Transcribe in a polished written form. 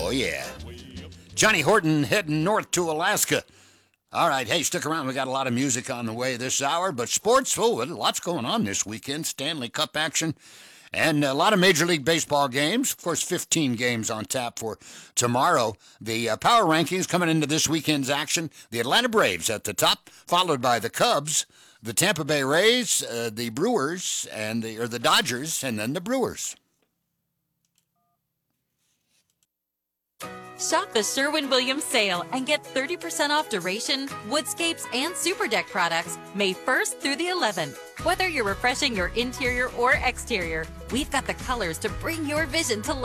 Oh, yeah. Johnny Horton heading north to Alaska. All right, hey, stick around. We got a lot of music on the way this hour, but sports, lots going on this weekend. Stanley Cup action and a lot of Major League Baseball games. Of course, 15 games on tap for tomorrow. The power rankings coming into this weekend's action. The Atlanta Braves at the top, followed by the Cubs, the Tampa Bay Rays, the Brewers, and the Dodgers, and then the Brewers. Shop the Sherwin-Williams sale and get 30% off duration, woodscapes, and super deck products May 1st through the 11th. Whether you're refreshing your interior or exterior, we've got the colors to bring your vision to life.